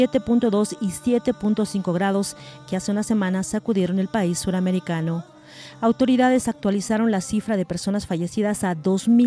7.2 y 7.5 grados que hace una semana sacudieron el país suramericano. Autoridades actualizaron la cifra de personas fallecidas a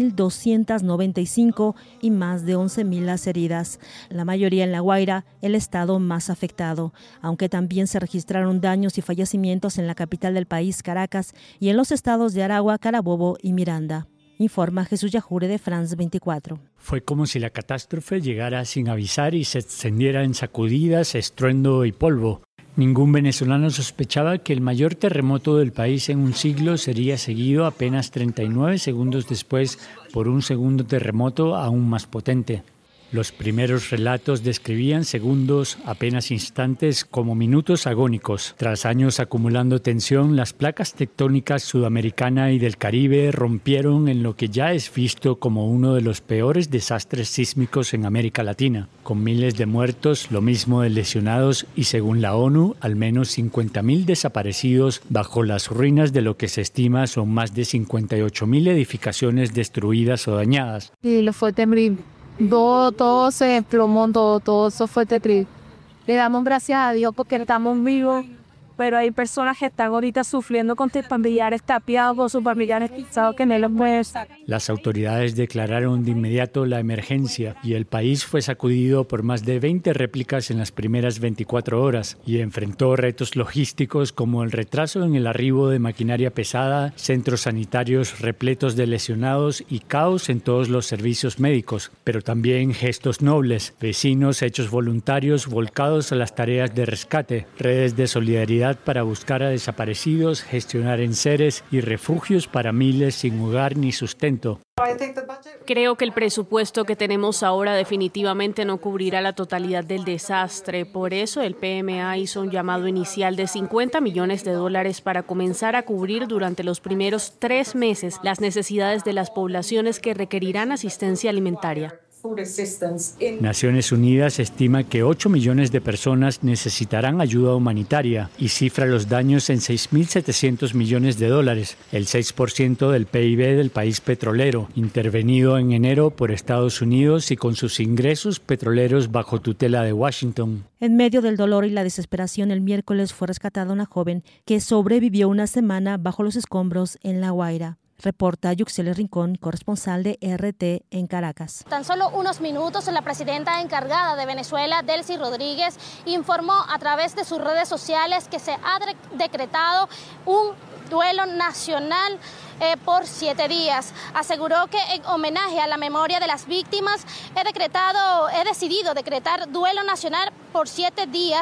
2.295 y más de 11.000 las heridas, la mayoría en La Guaira, el estado más afectado, aunque también se registraron daños y fallecimientos en la capital del país, Caracas, y en los estados de Aragua, Carabobo y Miranda. Informa Jesús Yajure de France 24. Fue como si la catástrofe llegara sin avisar y se extendiera en sacudidas, estruendo y polvo. Ningún venezolano sospechaba que el mayor terremoto del país en un siglo sería seguido apenas 39 segundos después por un segundo terremoto aún más potente. Los primeros relatos describían segundos, apenas instantes, como minutos agónicos. Tras años acumulando tensión, las placas tectónicas sudamericana y del Caribe rompieron en lo que ya es visto como uno de los peores desastres sísmicos en América Latina, con miles de muertos, lo mismo de lesionados y, según la ONU, al menos 50.000 desaparecidos bajo las ruinas de lo que se estima son más de 58.000 edificaciones destruidas o dañadas. Y lo fue terrible. Todo se desplomó, todo eso fue terrible. Le damos gracias a Dios porque estamos vivos, pero hay personas que están ahorita sufriendo con sus familiares tapiados, con sus familiares pisados que no los pueden sacar. Las autoridades declararon de inmediato la emergencia y el país fue sacudido por más de 20 réplicas en las primeras 24 horas y enfrentó retos logísticos como el retraso en el arribo de maquinaria pesada, centros sanitarios repletos de lesionados y caos en todos los servicios médicos, pero también gestos nobles, vecinos hechos voluntarios volcados a las tareas de rescate, redes de solidaridad para buscar a desaparecidos, gestionar enseres y refugios para miles sin hogar ni sustento. Creo que el presupuesto que tenemos ahora definitivamente no cubrirá la totalidad del desastre. Por eso el PMA hizo un llamado inicial de $50 millones para comenzar a cubrir durante los primeros 3 meses las necesidades de las poblaciones que requerirán asistencia alimentaria. Naciones Unidas estima que 8 millones de personas necesitarán ayuda humanitaria y cifra los daños en $6.700 millones, el 6% del PIB del país petrolero, intervenido en enero por Estados Unidos y con sus ingresos petroleros bajo tutela de Washington. En medio del dolor y la desesperación, el miércoles fue rescatada una joven que sobrevivió una semana bajo los escombros en La Guaira. Reporta Yuxele Rincón, corresponsal de RT en Caracas. Tan solo unos minutos, la presidenta encargada de Venezuela, Delcy Rodríguez, informó a través de sus redes sociales que se ha decretado un duelo nacional por 7 días. Aseguró que en homenaje a la memoria de las víctimas he decidido decretar duelo nacional por 7 días.